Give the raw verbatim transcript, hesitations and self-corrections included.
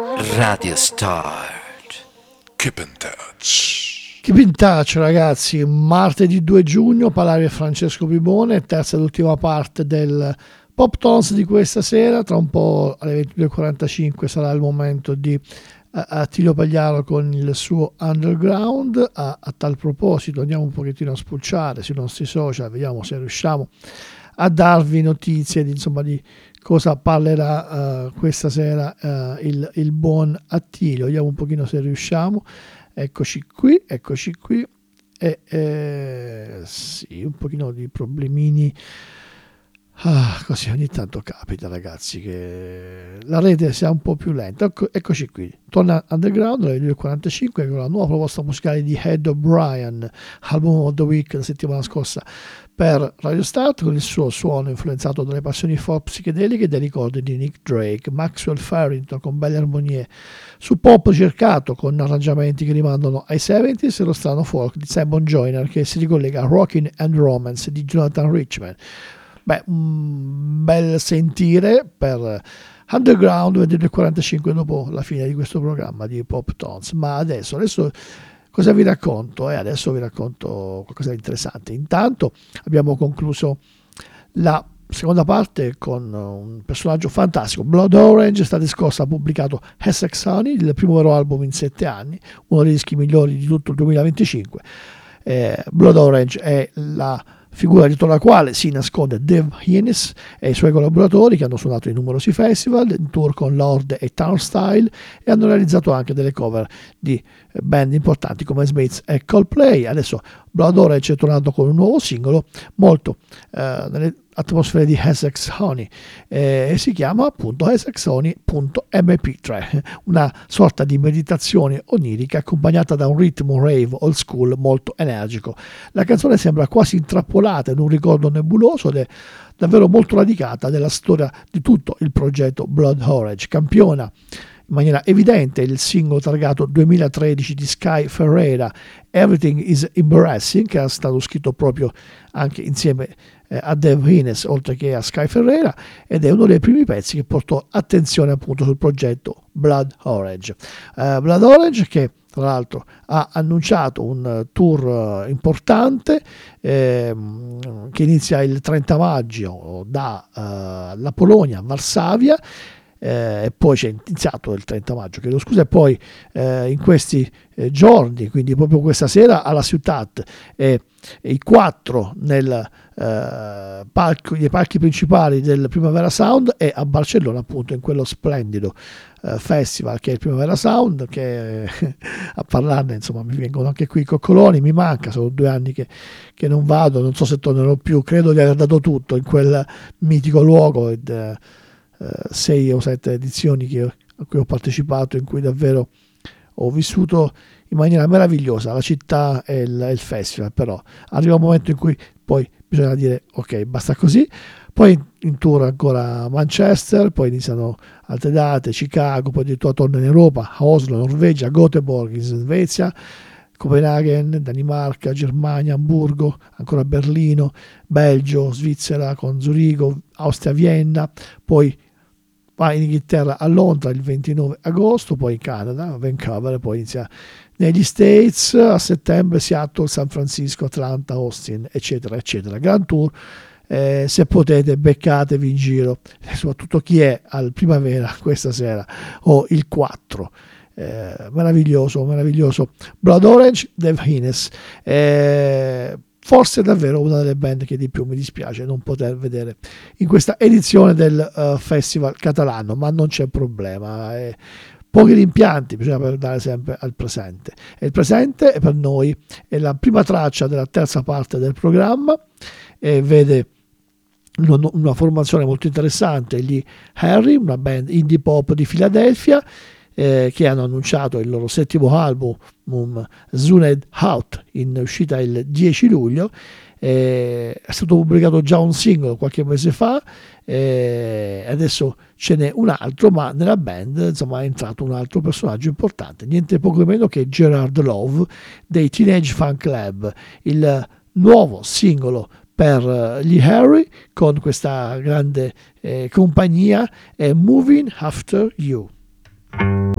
Radio Start. Keep in touch. Keep in touch, ragazzi. Martedì due giugno, Palario e Francesco Pibone, terza ed ultima parte del Pop Tones di questa sera. Tra un po' alle ventidue e quarantacinque sarà il momento di uh, Attilio Pagliaro con il suo Underground. Uh, a tal proposito andiamo un pochettino a spulciare sui nostri social, vediamo se riusciamo a darvi notizie di, insomma, di cosa parlerà uh, questa sera uh, il, il buon Attilio. Vediamo un pochino se riusciamo. Eccoci qui, eccoci qui. E, eh, sì, un pochino di problemini. Ah, così ogni tanto capita, ragazzi, che la rete sia un po' più lenta. Ecco, eccoci qui, torna Underground alle due e quarantacinque con la nuova proposta musicale di Ed O'Brien, album of the week la settimana scorsa per Radio Start, con il suo suono influenzato dalle passioni folk psichedeliche e dai ricordi di Nick Drake, Maxwell Farrington con belle armonie su pop cercato con arrangiamenti che rimandano ai settanta e lo strano folk di Simon Joyner che si ricollega a Rockin' and Romance di Jonathan Richman. Beh, un bel sentire per Underground ventidue e quarantacinque dopo la fine di questo programma di Pop Tones. Ma adesso, adesso cosa vi racconto? Eh, adesso vi racconto qualcosa di interessante. Intanto abbiamo concluso la seconda parte con un personaggio fantastico. Blood Orange, estate scorsa ha pubblicato Essex Honey, il primo vero album in sette anni, uno dei dischi migliori di tutto il duemilaventicinque. Eh, Blood Orange è la figura dietro la quale si nasconde Dave Hines e i suoi collaboratori, che hanno suonato in numerosi festival, in tour con Lord e Turnstile, e hanno realizzato anche delle cover di band importanti come Smiths e Coldplay. Adesso Blood Orange è tornato con un nuovo singolo molto eh, nelle atmosfere di Essex Honey eh, e si chiama appunto Essex Honey punto emme pi tre, una sorta di meditazione onirica accompagnata da un ritmo rave old school molto energico. La canzone sembra quasi intrappolata in un ricordo nebuloso ed è davvero molto radicata della storia di tutto il progetto Blood Orange. Campiona in maniera evidente il singolo targato duemilatredici di Sky Ferreira, Everything is Embarrassing, che è stato scritto proprio anche insieme eh, a Dave Hines oltre che a Sky Ferreira, ed è uno dei primi pezzi che portò attenzione appunto sul progetto Blood Orange. Uh, Blood Orange che tra l'altro ha annunciato un tour importante eh, che inizia il trenta maggio da uh, la Polonia a Varsavia. Eh, e poi c'è iniziato il trenta maggio, chiedo scusa, e poi eh, in questi eh, giorni, quindi proprio questa sera alla Ciutat, e, e i quattro nel eh, palco, nei palchi principali del Primavera Sound, e a Barcellona appunto in quello splendido eh, festival che è il Primavera Sound, che eh, a parlarne insomma mi vengono anche qui i coccoloni, mi manca, sono due anni che, che non vado, non so se tornerò più, credo di aver dato tutto in quel mitico luogo ed eh, sei o sette edizioni che, a cui ho partecipato, in cui davvero ho vissuto in maniera meravigliosa la città e il, il festival. Però arriva un momento in cui poi bisogna dire ok, basta così. Poi in tour ancora a Manchester, poi iniziano altre date, Chicago, poi addirittura torna in Europa, a Oslo, Norvegia, Göteborg in Svezia, Copenaghen, Danimarca, Germania, Amburgo, ancora Berlino, Belgio, Svizzera con Zurigo, Austria, Vienna, poi va in Inghilterra a Londra il ventinove agosto, poi in Canada, a Vancouver, poi inizia negli States a settembre, Seattle, San Francisco, Atlanta, Austin, eccetera, eccetera. Gran tour, eh, se potete beccatevi in giro, e soprattutto chi è al Primavera questa sera o il quattro. Eh, meraviglioso, meraviglioso. Blood Orange, Dave Hines. Eh, forse davvero una delle band che di più mi dispiace non poter vedere in questa edizione del uh, festival catalano, ma non c'è problema. Eh, pochi rimpianti, bisogna guardare sempre al presente. E il presente per noi è la prima traccia della terza parte del programma e vede una, una formazione molto interessante, gli Harry, una band indie pop di Filadelfia, Eh, che hanno annunciato il loro settimo album um, Zuned Out, in uscita il dieci luglio. Eh, è stato pubblicato già un singolo qualche mese fa, eh, adesso ce n'è un altro, ma nella band insomma è entrato un altro personaggio importante, niente poco meno che Gerard Love dei Teenage Fan Club. Il nuovo singolo per gli Harry con questa grande eh, compagnia è Moving After You. ciao.